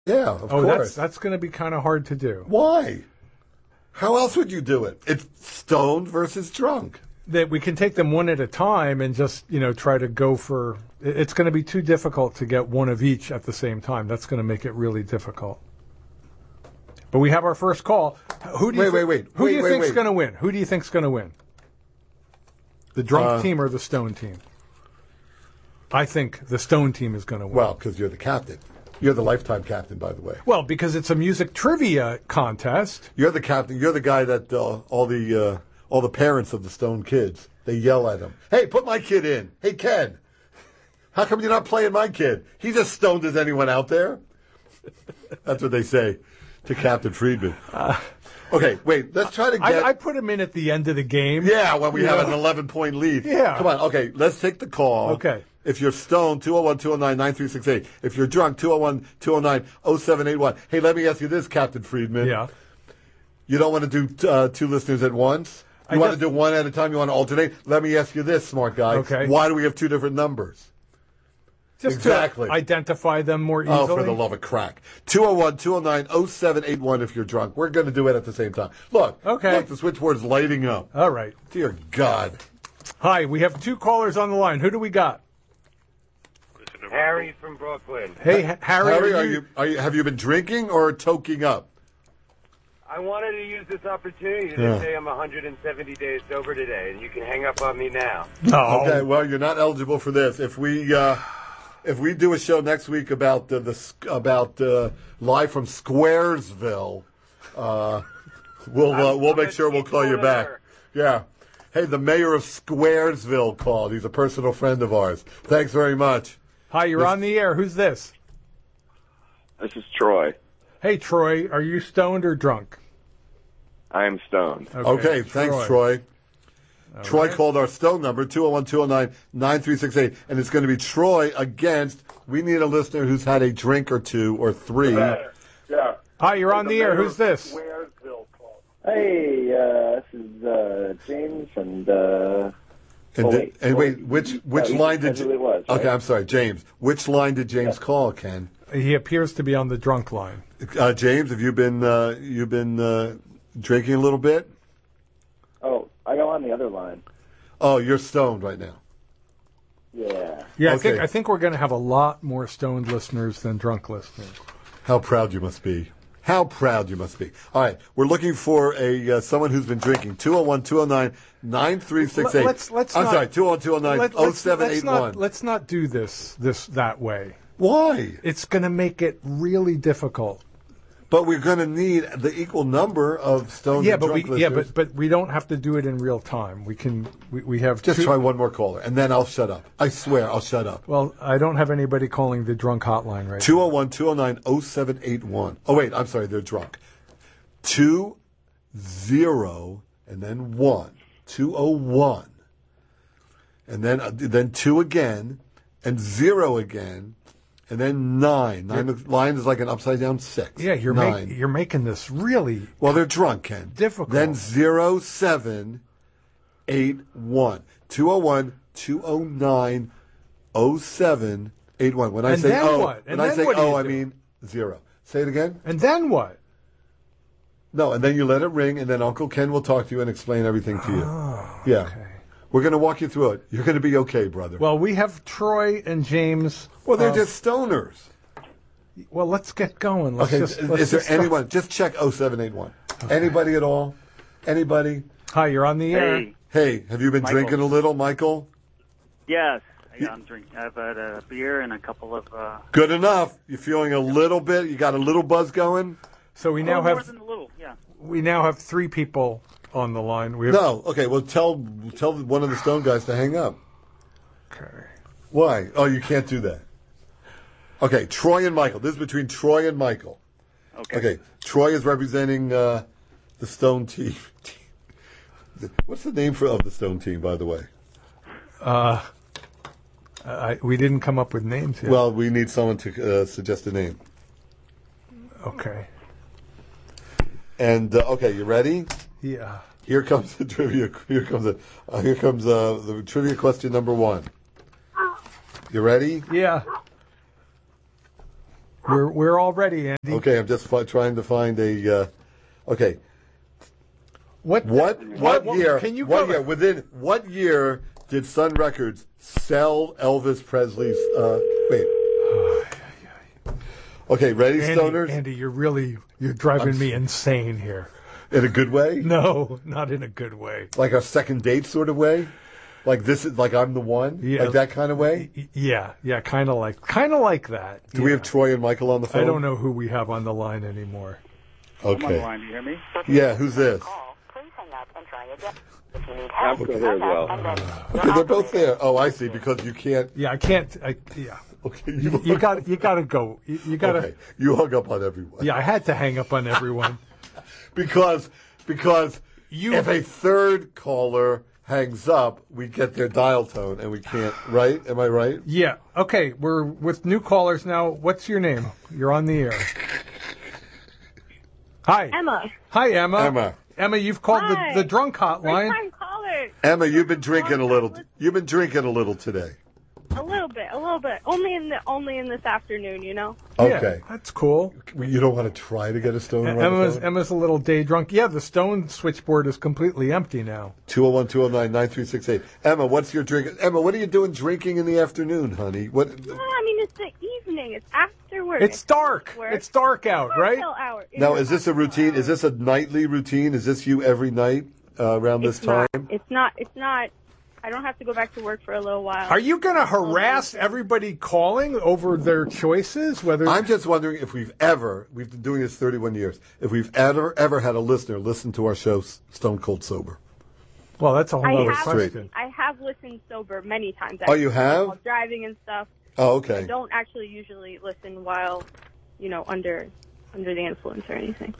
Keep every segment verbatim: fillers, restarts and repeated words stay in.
Yeah, of oh, course. that's that's going to be kind of hard to do. Why? How else would you do it? It's stoned versus drunk. That we can take them one at a time and just, you know, try to go for. It's going to be too difficult to get one of each at the same time. That's going to make it really difficult. But we have our first call. Who do you wait, thi- wait, wait, Who wait, do you wait, think's wait. going to win? Who do you think's going to win? The drunk Uh, team or the stone team? I think the stone team is going to win. Well, because you're the captain. You're the lifetime captain, by the way. Well, because it's a music trivia contest. You're the captain. You're the guy that uh, all the uh, all the parents of the stoned kids, they yell at him. Hey, put my kid in. Hey, Ken, how come you're not playing my kid? He's as stoned as anyone out there. That's what they say to Captain Friedman. Uh, okay, wait. Let's try to get. I, I put him in at the end of the game. Yeah, when we You have know? an eleven-point lead. Yeah. Come on. Okay, let's take the call. Okay. If you're stoned, two oh one, two oh nine, nine three six eight. If you're drunk, two oh one, two oh nine, oh seven eight one. Hey, let me ask you this, Captain Friedman. Yeah. You don't want to do uh, two listeners at once? You I want just- to do one at a time? You want to alternate? Let me ask you this, smart guy. Okay. Why do we have two different numbers? Just Exactly. to identify them more easily. Oh, for the love of crack. two oh one, two oh nine, oh seven eight one if you're drunk. We're going to do it at the same time. Look. Okay. Look, the switchboard's lighting up. All right. Dear God. Hi, we have two callers on the line. Who do we got? Harry from Brooklyn. Hey, H- Harry. Harry, are are you, you, are you, have you been drinking or toking up? I wanted to use this opportunity to Yeah. say I'm one hundred seventy days sober today, and you can hang up on me now. No. Okay, well, you're not eligible for this. If we uh, if we do a show next week about uh, the sc- about uh, live from Squaresville, uh, we'll uh, we'll make sure we'll call you back. Yeah. Hey, the mayor of Squaresville called. He's a personal friend of ours. Thanks very much. Hi, you're This- on the air. Who's this? This is Troy. Hey, Troy. Are you stoned or drunk? I am stoned. Okay, thanks, Troy. Troy right. called our stone number, two oh one, two oh nine, nine three six eight, and it's going to be Troy against, we need a listener who's had a drink or two or three. Yeah. Hi, you're on the air. Who's this? Hey, uh, this is uh, James, and uh, And, oh, di- wait, and oh, wait, you- which you- which no, you line said did who you? it was, right? Okay, I'm sorry, James. Which line did James call, Ken? He appears to be on the drunk line. Uh, James, have you been uh, you been uh, drinking a little bit? Oh, I go on the other line. Oh, you're stoned right now. Yeah. Yeah, I Okay. think I think we're going to have a lot more stoned listeners than drunk listeners. How proud you must be. How proud you must be. All right, we're looking for a uh, someone who's been drinking. two oh one, two oh nine, nine three six eight. Let's let's I'm not, sorry, two oh one, two oh nine, let- oh let's- seven let's eight not- one. Let's not do this this that way. Why? It's going to make it really difficult. But we're going to need the equal number of stoned Yeah, and but we drunk yeah, listeners. but but we don't have to do it in real time. We can we, we have Just two, try one more caller, and then I'll shut up. I swear, I'll shut up. Well, I don't have anybody calling the drunk hotline right two oh one, two oh nine, oh seven eight one. Oh, wait, I'm sorry, they're drunk. Two, zero, and then one. two oh one. And then uh, then two again, and zero again, and then nine. Nine the line is like an upside down six. now. Yeah, you're nine. make, you're making this really Well, they're drunk, Ken. difficult. Then zero seven eight one. two oh one, two oh nine, oh seven eight one. When I And say then oh, what? when And I then say what do you oh, I do? mean zero. Say it again. And then what? No, and then you let it ring, and then Uncle Ken will talk to you and explain everything to you. Oh, yeah. okay. We're going to walk you through it. You're going to be okay, brother. Well, we have Troy and James. Well, they're uh, just stoners. Well, let's get going. Let's Okay, just, is, let's is there just start. anyone? Just check oh seven eight one. Anybody at all? Anybody? Hi, you're on the air. Hey, Hey, have you been Michael. drinking a little, Michael? yes, yeah, I'm drinking. I've had a beer and a couple of. Uh, Good enough. You feeling a little bit? You got a little buzz going? So we now oh, more have than a little, yeah. we now have three people on the line. We have, No. Okay. Well, tell tell one of the stone guys to hang up. Okay. Why? Oh, you can't do that. Okay, Troy and Michael. This is between Troy and Michael. Okay. Okay, Troy is representing uh, the Stone team. What's the name for of the Stone team, by the way? Uh, I, we didn't come up with names yet. Well, we need someone to uh, suggest a name. okay. And uh, okay, you ready? Yeah. Here comes the trivia. Here comes the. Uh, here comes uh, the trivia question number one. You ready? Yeah. We're we're all ready, Andy. Okay, I'm just fi- trying to find a. Uh, okay, What what what, what- year? Can you what go- year? Within what year did Sun Records sell Elvis Presley's? Uh, wait. Okay, ready, Andy, stoners? Andy, you're really you're driving I'm- me insane here. In a good way? No, not in a good way. Like a second date sort of way? Like this is like I'm the one? Yeah. Like that kind of way? Y- Yeah, yeah, kind of like kind of like that. Do we Yeah. have Troy and Michael on the phone? I don't know who we have on the line anymore. I'm on the Okay. line. Do you hear me? Yeah, who's this? I'm still here as well. Okay, they're both there. Oh, I see. Because you can't. Yeah, I can't. I, yeah, Okay, you, you got you got to go. You, you got to. Okay, you hung up on everyone. Yeah, I had to hang up on everyone. Because because You- if a third caller hangs up, we get their dial tone and we can't. Right? Am I right? Yeah. Okay, we're with new callers now. What's your name? You're on the air. Hi. Emma. Hi, Emma. Emma. Emma, you've called Hi. the the drunk hotline. First time caller. Emma, you've been drinking a little. You've been drinking a little today. A little bit, a little bit. Only in the only in this afternoon, you know. Okay. Yeah, that's cool. You don't want to try to get a stone on Emma's the phone? Emma's a little day drunk. Yeah, the Stone switchboard is completely empty now. two oh one, two oh nine, nine three six eight. Emma, what's your drink? Emma, what are you doing drinking in the afternoon, honey? What? Well, I mean, it's the evening. It's after work. It's dark. work. It's dark out, right? Cocktail hour. Now, is this a routine? Is this a nightly routine? Is this you every night uh, around this It's time? not. It's not. It's not. I don't have to go back to work for a little while. Are you going to harass everybody calling over their choices? Whether I'm just wondering if we've ever, we've been doing this thirty-one years, if we've ever, ever had a listener listen to our show S- Stone Cold Sober. well, that's a whole I other have. question. I have listened sober many times. Oh, you actually, have? While driving and stuff. Oh, I okay. don't actually usually listen while, you know, under under the influence or anything.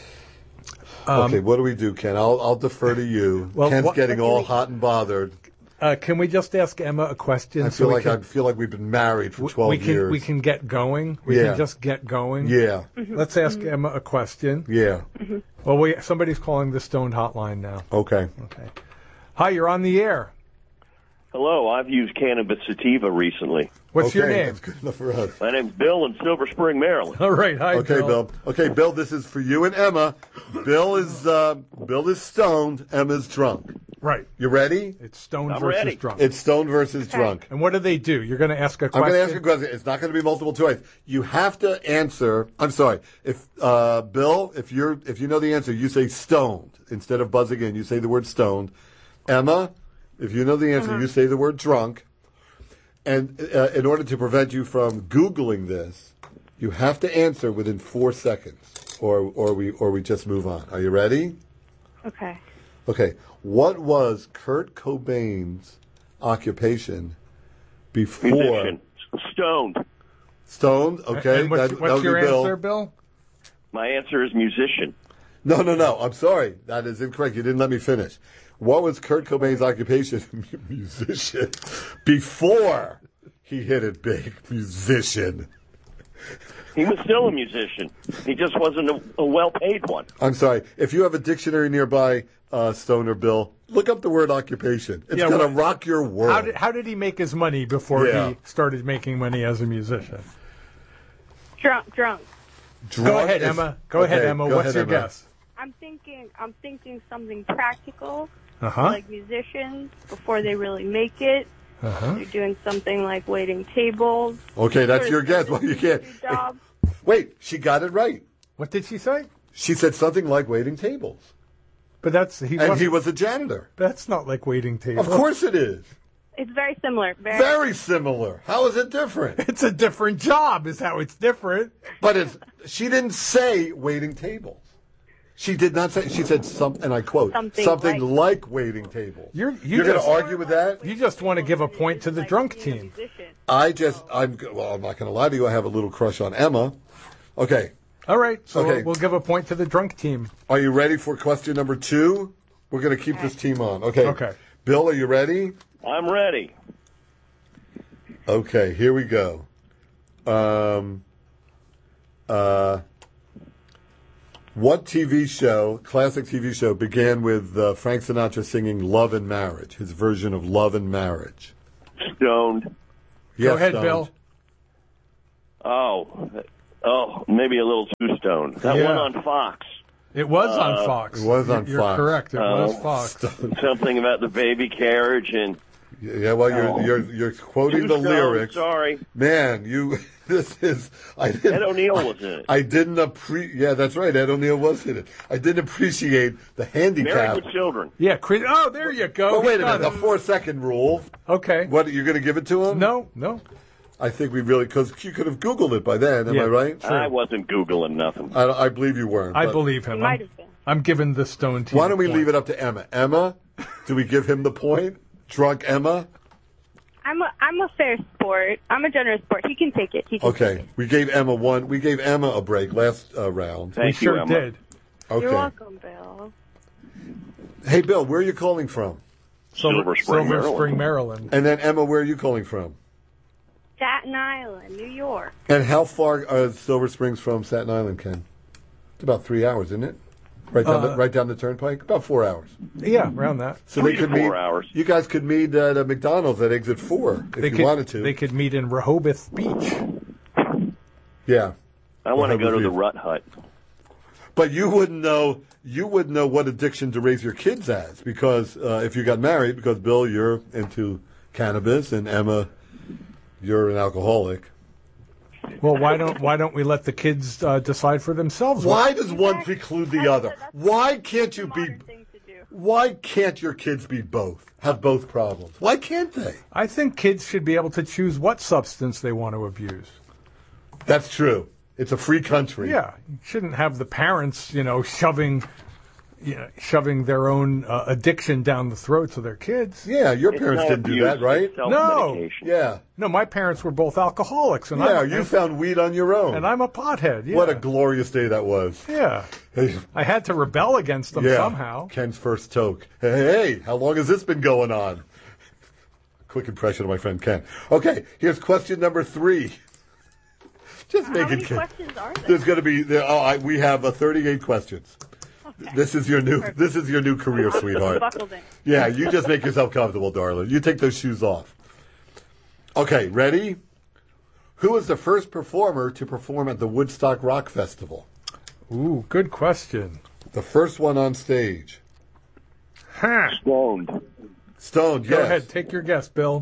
okay, what do we do, Ken? I'll, I'll defer to you. Well, Ken's what- getting all hot and bothered. Uh, can we just ask Emma a question? I so feel we like can, I feel like we've been married for we- twelve we can, years. We can get going. We Yeah. can just get going. Yeah, Let's ask Emma a question. yeah. Well, we somebody's calling the Stoned hotline now. Okay. Okay. Hi, you're on the air. Hello, I've used cannabis sativa recently. What's okay, your name? That's good enough for us. My name's Bill in Silver Spring, Maryland. All right. Hi, Okay, Bill. Okay, Bill. This is for you and Emma. Bill is uh, Bill is stoned. Emma's drunk. Right. You ready? It's stoned I'm versus ready. drunk. It's stoned versus drunk. And what do they do? You're going to ask a I'm question. going to ask you a question. It's not going to be multiple choice. You have to answer. I'm sorry. If uh, Bill, if you're if you know the answer, you say stoned instead of buzzing in. You say the word stoned. Emma, if you know the answer, you say the word drunk. And uh, in order to prevent you from Googling this, you have to answer within four seconds, or or we or we just move on. Are you ready? Okay. Okay. What was Kurt Cobain's occupation before Musician. Stoned. stoned? Okay. And what's, that, what's that would your be Bill. answer, Bill? My answer is musician. No, no, no. I'm sorry. That is incorrect. You didn't let me finish. What was Kurt Cobain's occupation? Musician. Before he hit it big. Musician. He was still a musician. He just wasn't a, a well-paid one. I'm sorry. If you have a dictionary nearby, uh, Stoner Bill, look up the word occupation. It's Yeah, going to what- rock your world. How did, how did he make his money before Yeah. he started making money as a musician? Drunk, drunk. Go Drunk ahead, is- Emma. Go ahead, Okay, Emma. go What's ahead, your Emma. guess? I'm thinking. I'm thinking something practical, Uh-huh. like musicians before they really make it. Uh-huh. They're doing something like waiting tables. Okay, that's Sort your of guess. Well, you can't. industry job. Wait, she got it right. What did she say? She said something like waiting tables. But that's he. And wasn't- he was a janitor. That's not like waiting tables. Of course it is. It's very similar. Very. Very similar. How is it different? It's a different job. Is how it's different. But it's, she didn't say waiting tables. She did not say. She said some, and I quote, Something something like- like, waiting tables. You're you You're going just to argue with that? You just want to give a point to the Like drunk being a team. musician. I just, I'm, well, I'm not going to lie to you. I have a little crush on Emma. Okay. All right, so Okay. we'll, we'll give a point to the drunk team. Are you ready for question number two? We're going to keep this team on. Okay. Okay. Bill, are you ready? I'm ready. Okay, here we go. Um, uh, what T V show, classic T V show, began with uh, Frank Sinatra singing Love and Marriage, his version of Love and Marriage? Stoned. Yes, Go ahead, Stoned. Bill. Oh, Oh, maybe a little too stoned. That Yeah. one on Fox. It was Uh, on Fox. it was on You're Fox. correct. It Oh. was Fox. Something about the baby carriage and Yeah, well, you're Oh. you're you're quoting too the stoned, lyrics. Sorry. Man, you. This is. I didn't. Ed O'Neill was in it. I didn't appre. Yeah, that's right. Ed O'Neill was in it. I didn't appreciate the handicap. Married with Children. Yeah. Chris, oh, there you go. Well, wait a He got minute. The it. four-second rule. Okay. What you're going to give it to him? No, no. I think we really because you could have Googled it by then. Am Yeah. I right? I wasn't Googling nothing. I, I believe you weren't. I but- believe him. He might I'm, have been. I'm giving the Stone team. Why don't we a point. leave it up to Emma? Emma, do we give him the point? Drunk Emma. I'm a I'm a fair sport. I'm a generous sport. He can take it. He can Okay, take it. we gave Emma one. We gave Emma a break last uh, round. We Thank you, sure Emma. did. Okay. You're welcome, Bill. Hey, Bill, where are you calling from? Silver Spring, Silver Maryland. Spring, Maryland. And then Emma, where are you calling from? Staten Island, New York. And how far are Silver Springs from Staten Island, Ken? It's about three hours, isn't it? Right down, the, Uh, right down the turnpike. About four hours. Yeah, around that. So Three they to could meet. four hours. You guys could meet at uh, McDonald's at exit four if They you could, wanted to. They could meet in Rehoboth Beach. Yeah, I want to Well, go to the we- Rut Hut. but you wouldn't know. You wouldn't know what addiction to raise your kids as because uh, if you got married, because Bill, you're into cannabis, and Emma, you're an alcoholic. Well, why don't why don't we let the kids uh, decide for themselves? Why does one preclude the That's- other? that's- Why can't you That's be? a modern thing to do. Why can't your kids be both? Have both problems? Why can't they? I think kids should be able to choose what substance they want to abuse. That's true. It's a free country. Yeah, you shouldn't have the parents, you know, shoving, you know, shoving their own uh, addiction down the throats of their kids. Yeah, your It's parents not didn't do abuse, that, right? it's self-medication. Yeah. No, my parents were both alcoholics, and Yeah, I'm, you found weed on your own. and I'm a pothead. Yeah. What a glorious day that was. yeah. Hey, I had to rebel against them yeah. somehow. Ken's first toke. Hey, hey, how long has this been going on? Quick impression of my friend Ken. Okay, here's question number three. Just How make many it Ken. questions are there? There's going to be. There, oh, I, we have uh, thirty-eight questions. Okay. This is your new. This is your new career, sweetheart. Buckled in. Yeah, you just make yourself comfortable, darling. You take those shoes off. Okay, ready? Who was the first performer to perform at the Woodstock Rock Festival? Ooh, good question. The first one on stage. Ha! Stoned. Stoned, Go yes. ahead, take your guess, Bill.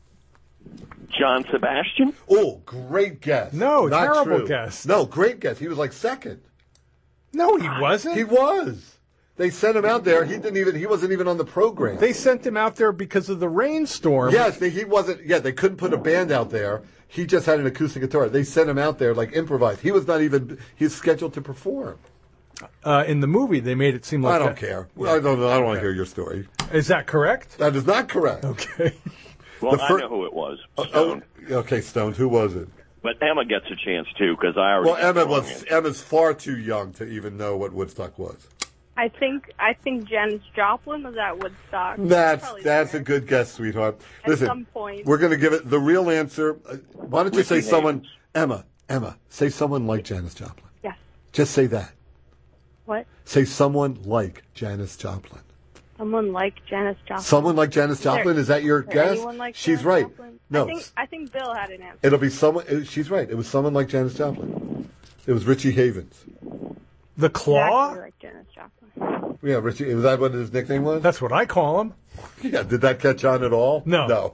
John Sebastian? Oh, great guess. No, Not terrible true. guess. No, great guess. He was like second. No, he wasn't. He was. They sent him out there. He didn't even. He wasn't even on the program. They sent him out there because of the rainstorm. Yes, they, he wasn't. Yeah, they couldn't put a band out there. He just had an acoustic guitar. They sent him out there like improvised. He was not even. He's scheduled to perform. Uh, in the movie, they made it seem like I don't that. care. I don't. I don't want to hear your story. Is that correct? That is not correct. Okay. Well, The I fir- know who it was. Oh, Stoned. okay, Stones. Who was it? But Emma gets a chance, too, because I already... Well, got Emma the wrong was. answer. Emma's far too young to even know what Woodstock was. I think I think Janis Joplin was at Woodstock. That's Probably that's there. a good guess, sweetheart. At Listen, some point. we're going to give it the real answer. Uh, Why don't you say Ricky someone, Havens. Emma? Emma, say someone like Janis Joplin. Yes. Just say that. What? Say someone like Janis Joplin. Someone like Janis Joplin. Someone like Janis there- Joplin. Is that your Is there guess? anyone like She's Janis right. Joplin? No, I think I think Bill had an answer. it'll be someone. it- She's right. It was someone like Janis Joplin. It was Richie Havens. The Claw? Exactly like Janis Joplin. Yeah, Richie. Was that what his nickname was? That's what I call him. Yeah. Did that catch on at all? No. No.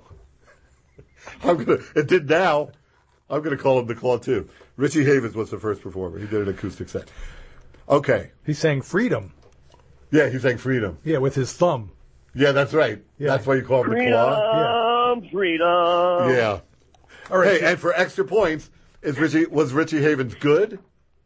I'm gonna. It did now. I'm gonna call him the Claw too. Richie Havens was the first performer. He did an acoustic set. Okay. He's saying freedom. Yeah, he's saying freedom. Yeah, with his thumb. Yeah, that's right. Yeah. That's why you call him the Claw. Freedom, freedom. Yeah. All right. Hey, and for extra points, is Richie was Richie Havens good?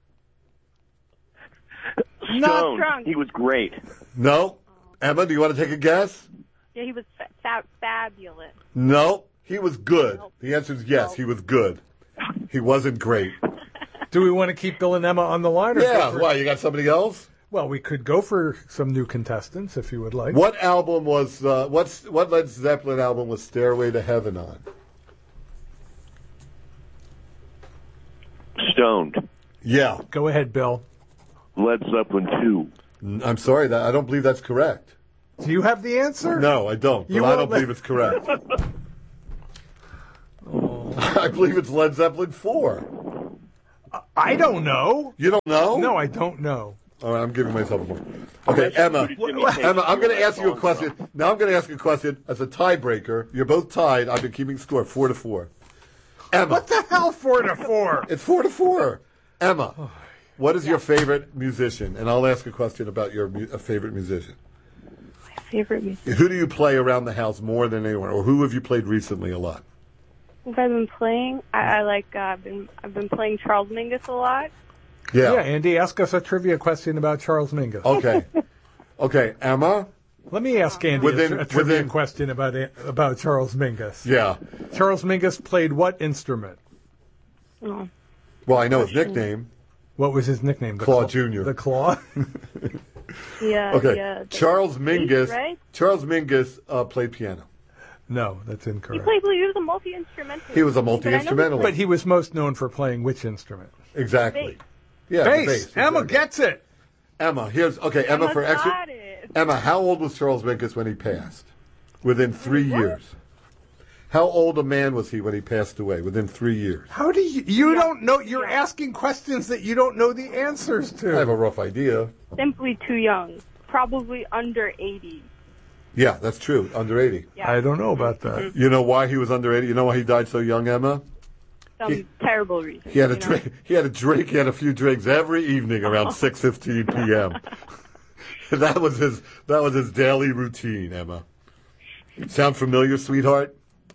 Not Stoned. drunk. He was great. No. Emma, do you want to take a guess? Yeah, he was fa- fa- fabulous. No. He was good. Nope. The answer is yes. Nope. He was good. He wasn't great. Do we want to keep Bill and Emma on the line? Or Yeah. go for- Why? You got somebody else? Well, we could go for some new contestants if you would like. What album was? Uh, what's what Led Zeppelin album was "Stairway to Heaven" on? Stoned. Yeah. Go ahead, Bill. Led Zeppelin two. I'm sorry. That I don't believe that's correct. Do you have the answer? No, I don't. You But I won't don't let- believe it's correct. I believe it's Led Zeppelin four. I don't know. You don't know? No, I don't know. All right, I'm giving myself a moment. Okay, Emma. Emma, I'm going to ask you a question. Now I'm going to ask you a question as a tiebreaker. You're both tied. I've been keeping score, four to four. Emma. What the hell, four to four? It's four to four. Emma, what is your favorite musician? And I'll ask a question about your mu- a favorite musician. My favorite musician. Who do you play around the house more than anyone, or who have you played recently a lot? If I've been playing, I, I like. Uh, I've been. I've been playing Charles Mingus a lot. Yeah. Yeah, Andy, ask us a trivia question about Charles Mingus. Okay. Okay, Emma. Let me ask Andy Within- a, a trivia within- question about about Charles Mingus. Yeah. Charles Mingus played what instrument? Oh. Well, I know his nickname. What was his nickname? The Claw Claw- Junior The Claw? Yeah. Okay. Yeah. Charles Mingus. right? Charles Mingus uh, played piano. No, that's He incorrect. played. He was a multi-instrumentalist. He was a But I know he multi-instrumentalist. But he was most known for playing which instrument? Exactly. Bass. Yeah, the Bass. bass, Emma exactly. gets it. Emma, here's okay. Emma, Emma for extra. got it. Emma, how old was Charles Mingus when he passed? Within three years. How old a man was he when he passed away? Within three years. How do you? You don't know. You're asking questions that you don't know the answers to. I have a rough idea. Simply too young. Probably under eighty. Yeah, that's true. Under eighty. Yeah. I don't know about that. You know why he was under eighty? You know why he died so young, Emma? Some He- terrible reason. He had a you know? drink. He had a drink. He had a few drinks every evening around six fifteen p.m. That was his. That was his daily routine. Emma. Sound familiar, sweetheart?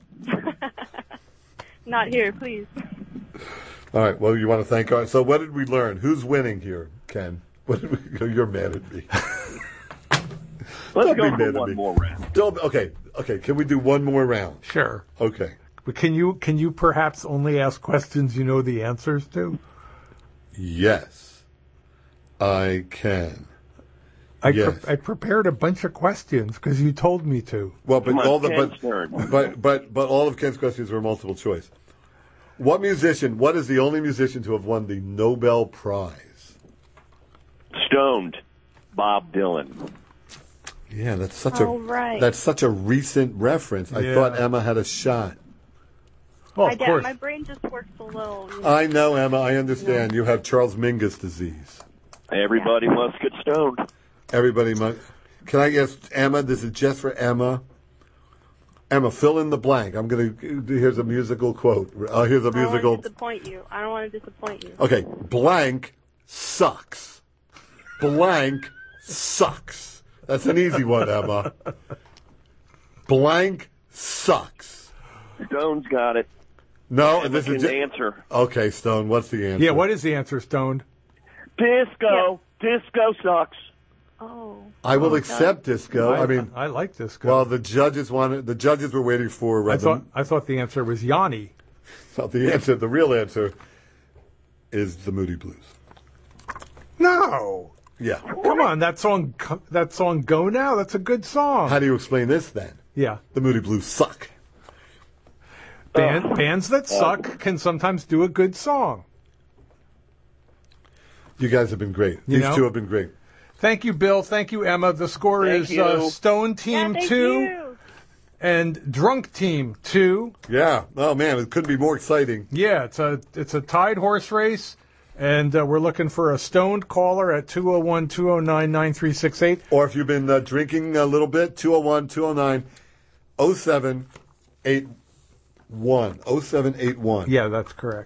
Not here, please. All right. Well, you want to thank our. So, what did we learn? Who's winning here, Ken? What did we go? You're mad at me. Let's Don't go be for mad at one me. more round. Don't. Okay. Okay. Can we do one more round? Sure. Okay. But can you can you perhaps only ask questions you know the answers to? Yes, I can. I Yes. pre- I prepared a bunch of questions because you told me to. Well, but Come on, all the Ken's but, turn. but but but all of Ken's questions were multiple choice. What musician? What is the only musician to have won the Nobel Prize? Stoned. Bob Dylan. Yeah, that's such Oh, a right. that's such a recent reference. I Yeah. thought Emma had a shot. Well, I of did. course. My brain just works a little. You know. I know, Emma. I understand. You have Charles Mingus disease. Everybody must get stoned. Everybody must. Can I ask Emma? This is just for Emma. Emma, fill in the blank. I'm gonna. Here's a musical quote. Uh, here's a I don't want musical. to disappoint you. I don't want to disappoint you. Okay, blank sucks. Blank sucks. That's an easy one, Emma. Blank sucks. Stone's got it. No, Emma this can is ju- answer. okay. Stone, what's the answer? Yeah, what is the answer, Stoned? Disco. Disco sucks. Oh. I will accept disco. I mean, I like this guy. well, the judges wanted. The judges were waiting for. Uh, I the- thought I thought the answer was Yanni. so the answer, the real answer, is the Moody Blues. No, Yeah. come on, that song, that song, "Go Now." That's a good song. How do you explain this then? Yeah, The Moody Blues suck. Band, bands that suck can sometimes do a good song. You guys have been great. You These know? two have been great. Thank you, Bill. Thank you, Emma. The score Thank is uh, you. Stone Yeah, Team thank two you. and Drunk Team two. Yeah. Oh man, it couldn't be more exciting. Yeah, it's a it's a tied horse race, and uh, we're looking for a stoned caller at two oh one, two oh nine, nine three six eight. Or if you've been uh, drinking a little bit, two oh one, two oh nine, oh seven eight one. oh seven eight one. Yeah, that's correct.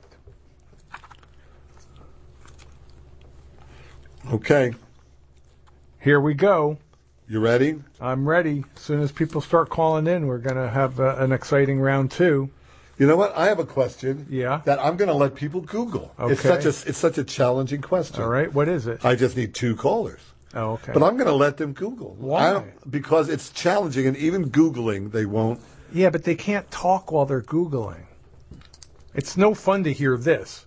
Okay. Here we go. You ready? I'm ready. As soon as people start calling in, we're going to have uh, an exciting round two. You know what? I have a question. Yeah. That I'm going to let people Google. It's Okay. such a it's such a challenging question. All right, what is it? I just need two callers. Oh, okay. But I'm going to let them Google. Why? I don't- because it's challenging, and even Googling, they won't. Yeah, but they can't talk while they're Googling. It's no fun to hear this.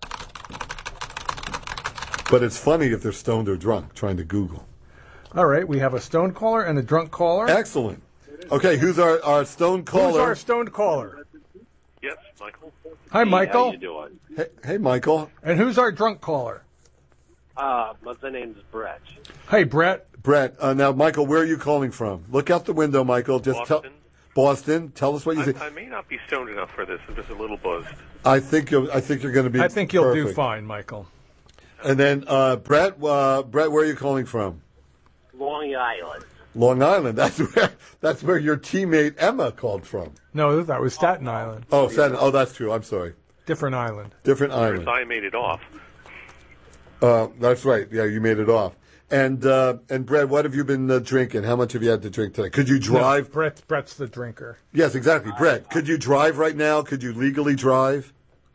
But it's funny if they're stoned or drunk trying to Google. All right, we have a stoned caller and a drunk caller. Excellent. Okay, who's our, our stoned Who's caller? our stoned caller? Yes, Michael. Hi, Michael. How you doing? Hey, hey, Michael. And who's our drunk caller? Uh, my name's Brett. Hey, Brett. Brett. Uh, now, Michael, where are you calling from? Look out the window, Michael. Just tell Boston. Boston. Tell us what you I, think. I may not be stoned enough for this. I'm just a little buzzed. I think you'll. I think you're going to be. I think you'll do perfect. fine, Michael. And then uh, Brett, uh, Brett, where are you calling from? Long Island. Long Island. That's where that's where your teammate Emma called from. No, that was Staten Island. Oh, Staten. Oh, that's true. I'm sorry. Different island. Different island. I made it off. Uh, that's right. Yeah, you made it off. And uh, and Brett, what have you been uh, drinking? How much have you had to drink today? Could you drive? No, Brett, Brett's the drinker. Yes, exactly. Brett, could you drive right now? Could you legally drive?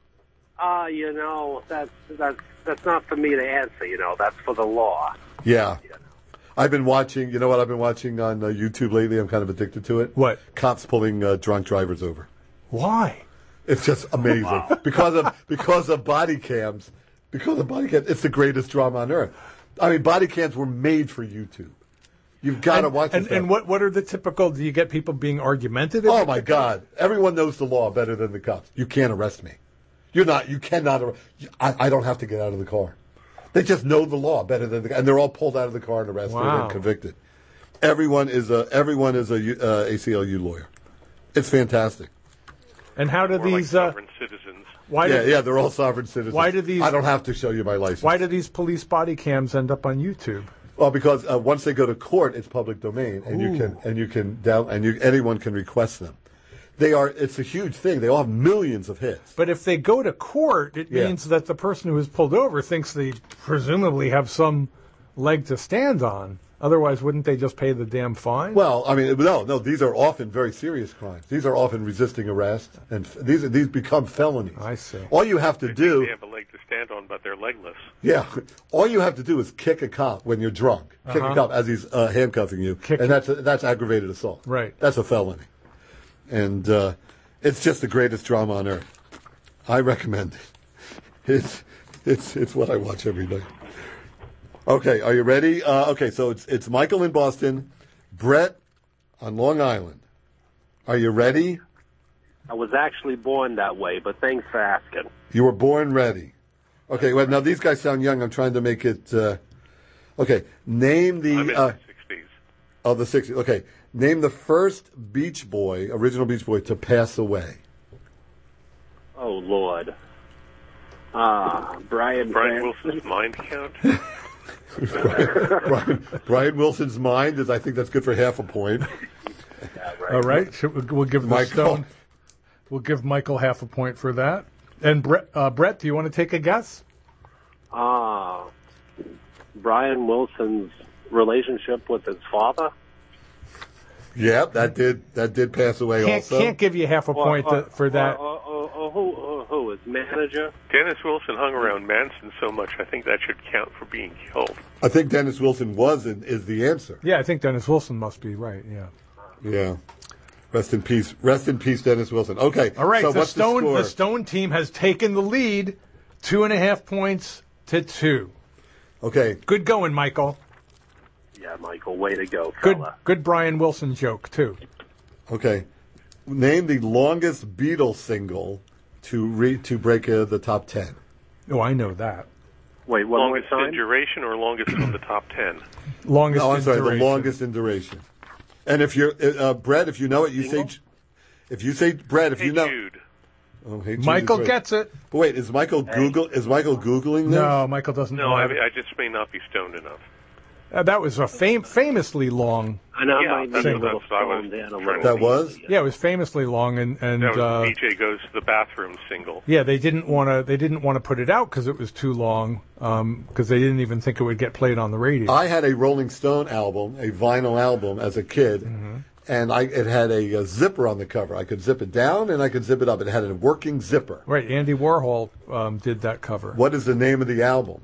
Uh, you know, that's, that's, that's not for me to answer, you know. That's for the law. Yeah. I've been watching, you know what I've been watching on uh, YouTube lately? I'm kind of addicted to it. What? Cops pulling uh, drunk drivers over. Why? It's just amazing. Wow. Because of because of body cams. Because of body cams. It's the greatest drama on earth. I mean, body cams were made for YouTube. You've got to watch and, this. And what, what are the typical, do you get people being argumentative? Oh, my God. Everyone knows the law better than the cops. You can't arrest me. You're not, you cannot, ar- I, I don't have to get out of the car. They just know the law better than the, and they're all pulled out of the car and arrested Wow. and convicted. Everyone is a everyone is a uh, A C L U lawyer. It's fantastic. And how do More these like uh, sovereign citizens? Why yeah, do, yeah, they're all sovereign citizens. Why do these? I don't have to show you my license. Why do these police body cams end up on YouTube? Well, because uh, once they go to court, it's public domain, and Ooh. you can and you can down and you anyone can request them. They are. It's a huge thing. They all have millions of hits. But if they go to court, it Yeah. means that the person who is pulled over thinks they presumably have some leg to stand on. Otherwise, wouldn't they just pay the damn fine? Well, I mean, no, no. These are often very serious crimes. These are often resisting arrest, and f- these are, these become felonies. I see. All you have to They do, think they have a leg to stand on, but they're legless. yeah, all you have to do is kick a cop when you're drunk. Kick Uh-huh. a cop as he's uh, handcuffing you, Kick and that's a, that's aggravated assault. Right. That's a felony, and uh, it's just the greatest drama on earth. I recommend it. It's it's it's what I watch every night. Okay, are you ready? Uh, okay, so it's it's Michael in Boston, Brett on Long Island. Are you ready? I was actually born that way, but thanks for asking. You were born ready. Okay, well, now these guys sound young. I'm trying to make it. Uh, okay, name the. I'm in uh, the sixties. Oh, the sixties. Okay, name the first Beach Boy, original Beach Boy, to pass away. Oh, Lord. Ah, Brian Brian Cranston. Wilson's mind count. Brian, Brian, Brian Wilson's mind is. I think that's good for half a point. Yeah, right. All right, Should we- we'll give the Michael. Stone. We'll give Michael half a point for that. And Brett, uh, Brett, do you want to take a guess? Ah, Brian Wilson's relationship with his father. Yeah, that did that did pass away. Can't, also, can't give you half a Or- point or- to, for that. Or, or, or who? Or who? His manager? Dennis Wilson hung around Manson so much, I think that should count for being killed. I think Dennis Wilson was and is the answer. Yeah, I think Dennis Wilson must be right. Yeah. Yeah. Rest in peace. Rest in peace, Dennis Wilson. Okay. All right. So the what's Stone the, score? the Stone team has taken the lead, two and a half points to two. Okay. Good going, Michael. Yeah, Michael, way to go, Good, fella. good Brian Wilson joke too. Okay. Name the longest Beatles single to re- to break uh, the top ten. Oh, I know that. Wait, one more Longest time? in duration or longest on the top ten? Longest. No, I'm in sorry. duration. The longest in duration. And if you're uh, Brett, if you know it, you Single? say. If you say Brett, if Hey, you know. Jude. Oh, hey, Jude Michael is right. gets it. But wait, is Michael Google? Is Michael googling this? No, Michael doesn't. No, know I, how- mean, I just may not be stoned enough. Uh, that was a fam- famously long. I know, Yeah, I might that's- be a little that's what I was stoned and a trying little. to That was? Yeah, it was famously long, and and That was uh, D J Goes to the Bathroom single. yeah, they didn't want to. They didn't want to put it out because it was too long. Because they didn't even think it would get played on the radio. I had a Rolling Stone album, a vinyl album, as a kid, Mm-hmm. and I it had a, uh zipper on the cover. I could zip it down and I could zip it up. It had a working zipper. Right, Andy Warhol um, did that cover. What is the name of the album?